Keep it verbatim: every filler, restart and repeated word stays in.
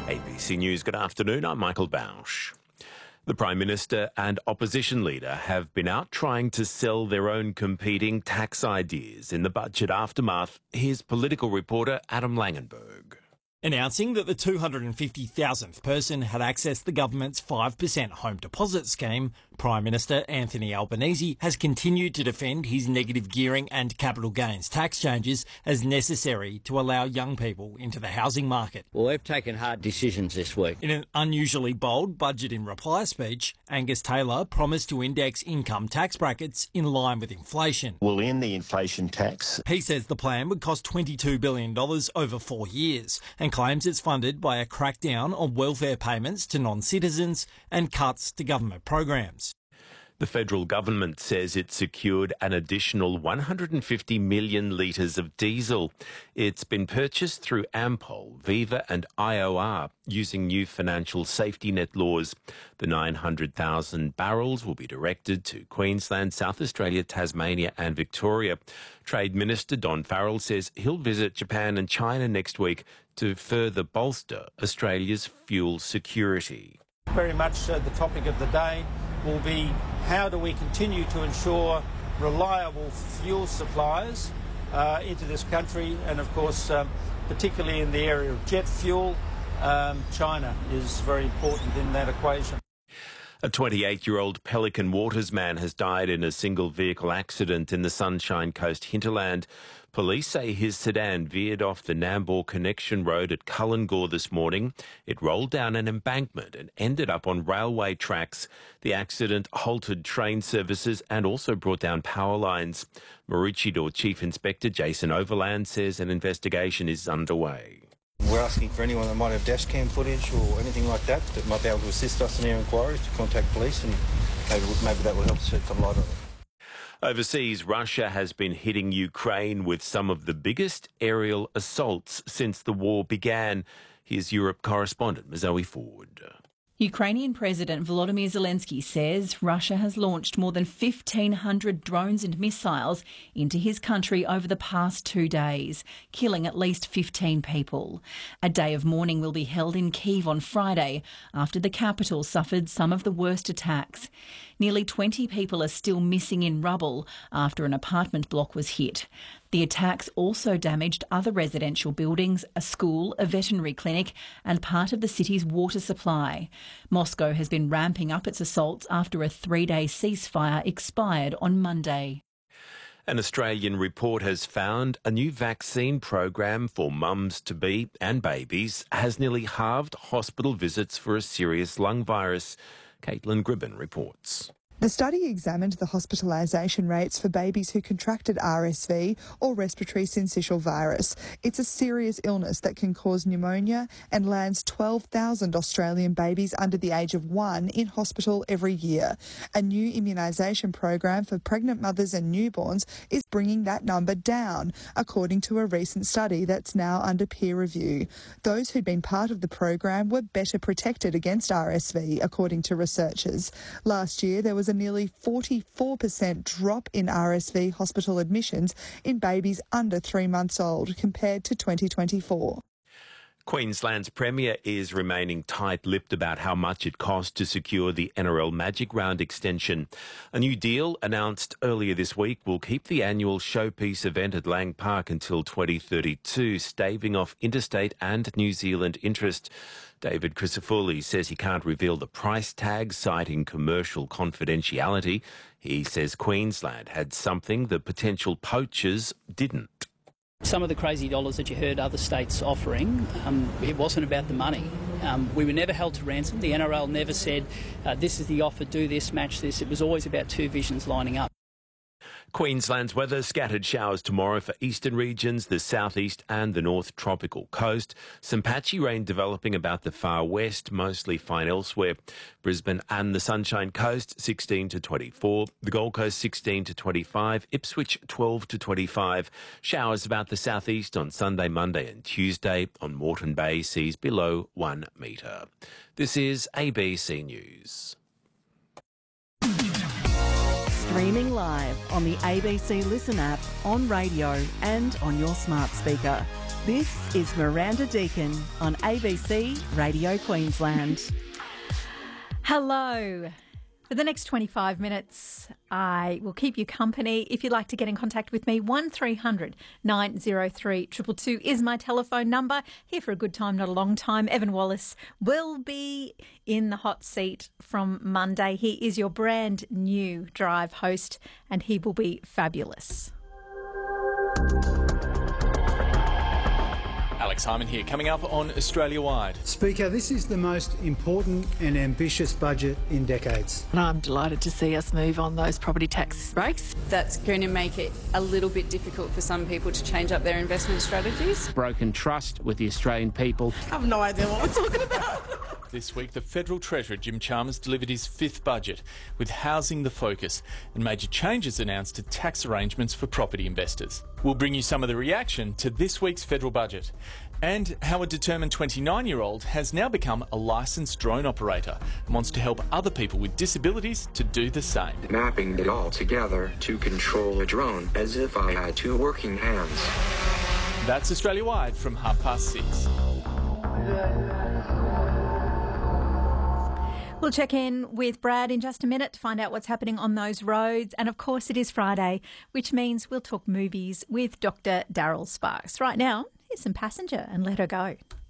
A B C News, good afternoon. I'm Michael Bausch. The Prime Minister and opposition leader have been out trying to sell their own competing tax ideas in the budget aftermath. Here's political reporter Adam Langenberg. Announcing that the two hundred fifty thousandth person had accessed the government's five percent home deposit scheme, Prime Minister Anthony Albanese has continued to defend his negative gearing and capital gains tax changes as necessary to allow young people into the housing market. Well, we've taken hard decisions this week. In an unusually bold budget in reply speech, Angus Taylor promised to index income tax brackets in line with inflation. We'll end the inflation tax. He says the plan would cost twenty-two billion dollars over four years and claims it's funded by a crackdown on welfare payments to non-citizens and cuts to government programs. The federal government says it secured an additional one hundred fifty million litres of diesel. It's been purchased through Ampol, Viva and I O R using new financial safety net laws. The nine hundred thousand barrels will be directed to Queensland, South Australia, Tasmania and Victoria. Trade Minister Don Farrell says he'll visit Japan and China next week to further bolster Australia's fuel security. Very much uh, the topic of the day will be how do we continue to ensure reliable fuel supplies uh, into this country, and of course um, particularly in the area of jet fuel, um, China is very important in that equation. A twenty-eight-year-old Pelican Waters man has died in a single vehicle accident in the Sunshine Coast hinterland. Police say his sedan veered off the Nambour Connection Road at Kullengaw this morning. It rolled down an embankment and ended up on railway tracks. The accident halted train services and also brought down power lines. Maroochydore Chief Inspector Jason Overland says an investigation is underway. We're asking for anyone that might have dash cam footage or anything like that that might be able to assist us in our inquiries to contact police, and maybe, maybe that will help shed some light on it. Overseas, Russia has been hitting Ukraine with some of the biggest aerial assaults since the war began. Here's Europe correspondent Zoe Ford. Ukrainian President Volodymyr Zelensky says Russia has launched more than fifteen hundred drones and missiles into his country over the past two days, killing at least fifteen people. A day of mourning will be held in Kyiv on Friday after the capital suffered some of the worst attacks. Nearly twenty people are still missing in rubble after an apartment block was hit. The attacks also damaged other residential buildings, a school, a veterinary clinic and part of the city's water supply. Moscow has been ramping up its assaults after a three-day ceasefire expired on Monday. An Australian report has found a new vaccine program for mums-to-be and babies has nearly halved hospital visits for a serious lung virus. Caitlin Gribben reports. The study examined the hospitalisation rates for babies who contracted R S V or respiratory syncytial virus. It's a serious illness that can cause pneumonia and lands twelve thousand Australian babies under the age of one in hospital every year. A new immunisation program for pregnant mothers and newborns is bringing that number down, according to a recent study that's now under peer review. Those who'd been part of the program were better protected against R S V, according to researchers. Last year, there was a nearly forty-four percent drop in R S V hospital admissions in babies under three months old compared to twenty twenty-four. Queensland's Premier is remaining tight-lipped about how much it cost to secure the N R L Magic Round extension. A new deal announced earlier this week will keep the annual showpiece event at Lang Park until twenty thirty-two, staving off interstate and New Zealand interest. David Crisafulli says he can't reveal the price tag, citing commercial confidentiality. He says Queensland had something the potential poachers didn't. Some of the crazy dollars that you heard other states offering, um, it wasn't about the money. Um, we were never held to ransom. The N R L never said, uh, this is the offer, do this, match this. It was always about two visions lining up. Queensland's weather, scattered showers tomorrow for eastern regions, the southeast and the north tropical coast. Some patchy rain developing about the far west, mostly fine elsewhere. Brisbane and the Sunshine Coast, sixteen to twenty-four. The Gold Coast, sixteen to twenty-five. Ipswich, twelve to twenty-five. Showers about the southeast on Sunday, Monday and Tuesday. On Moreton Bay, seas below one metre. This is A B C News. Streaming live on the A B C Listen app, on radio and on your smart speaker. This is Miranda Deacon on A B C Radio Queensland. Hello. For the next twenty-five minutes, I will keep you company. If you'd like to get in contact with me, one three hundred nine oh three two two two is my telephone number. Here for a good time, not a long time. Evan Wallace will be in the hot seat from Monday. He is your brand new Drive host and he will be fabulous. Alex Hyman here, coming up on Australia Wide. Speaker, this is the most important and ambitious budget in decades. And I'm delighted to see us move on those property tax breaks. That's going to make it a little bit difficult for some people to change up their investment strategies. Broken trust with the Australian people. I have no idea what we're talking about. This week, the Federal Treasurer, Jim Chalmers, delivered his fifth budget, with housing the focus and major changes announced to tax arrangements for property investors. We'll bring you some of the reaction to this week's federal budget and how a determined twenty-nine-year-old has now become a licensed drone operator and wants to help other people with disabilities to do the same. Mapping it all together to control a drone as if I had two working hands. That's Australia Wide from half past six. We'll check in with Brad in just a minute to find out what's happening on those roads. And of course, it is Friday, which means we'll talk movies with Doctor Daryl Sparks. Right now, here's some Passenger and Let Her Go.